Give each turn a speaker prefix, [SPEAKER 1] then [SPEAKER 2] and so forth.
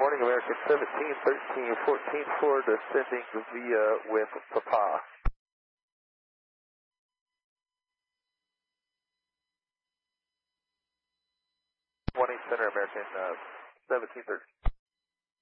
[SPEAKER 1] morning, American 1713-14 descending via with Papa. Morning, Center, American 1713.